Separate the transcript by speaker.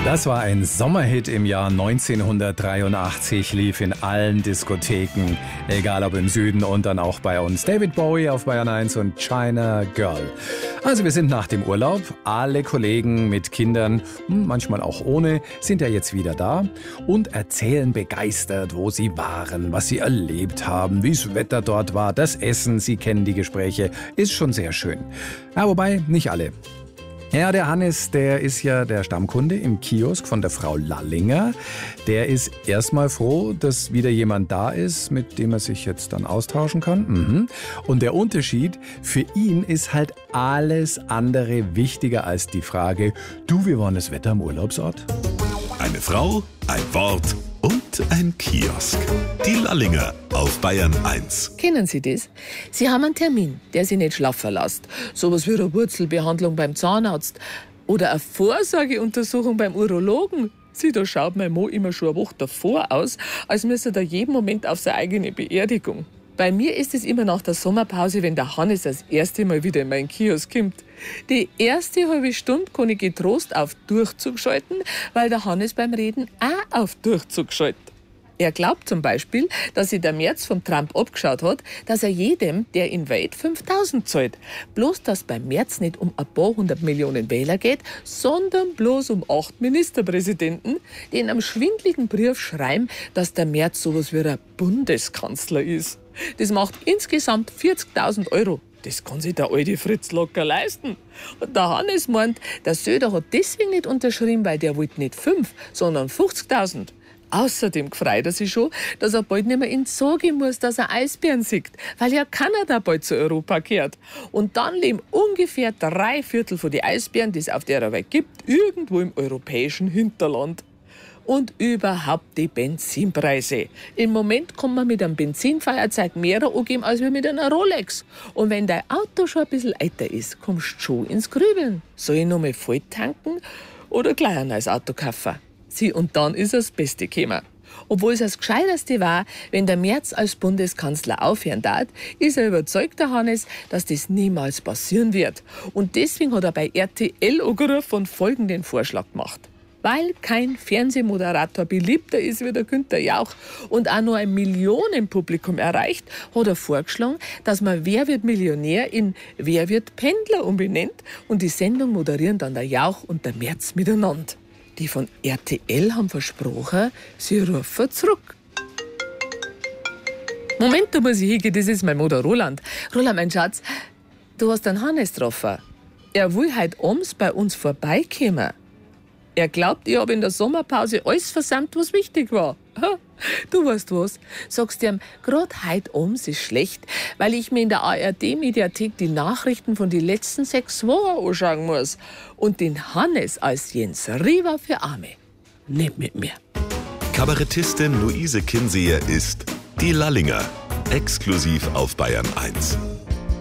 Speaker 1: Das war ein Sommerhit im Jahr 1983, lief in allen Diskotheken, egal ob im Süden und dann auch bei uns. David Bowie auf Bayern 1 und China Girl. Also wir sind nach dem Urlaub, alle Kollegen mit Kindern, manchmal auch ohne, sind ja jetzt wieder da und erzählen begeistert, wo sie waren, was sie erlebt haben, wie das Wetter dort war, das Essen, sie kennen die Gespräche, ist schon sehr schön. Ja, wobei nicht alle. Ja, der Hannes, der ist ja der Stammkunde im Kiosk von der Frau Lallinger. Der ist erstmal froh, dass wieder jemand da ist, mit dem er sich jetzt dann austauschen kann. Und der Unterschied, für ihn ist halt alles andere wichtiger als die Frage, du, wie war das Wetter am Urlaubsort?
Speaker 2: Eine Frau, ein Wort und ein Kiosk. Die Lallinger auf Bayern 1.
Speaker 3: Kennen Sie das? Sie haben einen Termin, der Sie nicht schlafen lässt. Sowas wie eine Wurzelbehandlung beim Zahnarzt oder eine Vorsorgeuntersuchung beim Urologen. Da schaut mein Mo immer schon eine Woche davor aus, als müsste er jeden Moment auf seine eigene Beerdigung. Bei mir ist es immer nach der Sommerpause, wenn der Hannes das erste Mal wieder in meinen Kiosk kommt. Die erste halbe Stunde kann ich getrost auf Durchzug schalten, weil der Hannes beim Reden auch auf Durchzug schaltet. Er glaubt zum Beispiel, dass sich der Merz vom Trump abgeschaut hat, dass er jedem, der ihn wählt, 5.000 zahlt. Bloß, dass beim Merz nicht um ein paar 100 Millionen Wähler geht, sondern bloß um 8 Ministerpräsidenten, die in einem schwindligen Brief schreiben, dass der Merz sowas wie ein Bundeskanzler ist. Das macht insgesamt 40.000 €. Das kann sich der alte Fritz locker leisten. Und der Hannes meint, der Söder hat deswegen nicht unterschrieben, weil der wollte nicht 5, sondern 50.000. Außerdem freut er sich schon, dass er bald nicht mehr in den Zoo gehen muss, dass er Eisbären sieht, weil ja Kanada bald zu Europa gehört. Und dann leben ungefähr 3/4 von den Eisbären, die es auf der Welt gibt, irgendwo im europäischen Hinterland. Und überhaupt die Benzinpreise. Im Moment kann man mit einem Benzinfeuerzeug mehr angeben als mit einer Rolex. Und wenn dein Auto schon ein bisschen älter ist, kommst du schon ins Grübeln. Soll ich noch mal voll tanken oder gleich ein neues Auto kaufen? Und dann ist das Beste gekommen. Obwohl es das Gescheiterste war, wenn der Merz als Bundeskanzler aufhören darf, ist er überzeugt, der Hannes, dass das niemals passieren wird. Und deswegen hat er bei RTL angerufen und folgenden Vorschlag gemacht. Weil kein Fernsehmoderator beliebter ist wie der Günther Jauch und auch nur ein Millionenpublikum erreicht, hat er vorgeschlagen, dass man Wer wird Millionär in Wer wird Pendler umbenennt und die Sendung moderieren dann der Jauch und der Merz miteinander. Die von RTL haben versprochen, sie rufen zurück. Moment, da muss ich hingehen, das ist mein Mutter Roland. Roland, mein Schatz, du hast den Hannes getroffen. Er will heute abends bei uns vorbeikommen. Er glaubt, ich habe in der Sommerpause alles versammelt, was wichtig war. Du weißt was, sagst ihm, gerade heute abends ist schlecht, weil ich mir in der ARD-Mediathek die Nachrichten von den letzten 6 Wochen anschauen muss. Und den Hannes als Jens Riva für Arme. Nicht mit mir.
Speaker 2: Kabarettistin Luise Kinseher ist die Lallinger. Exklusiv auf Bayern 1.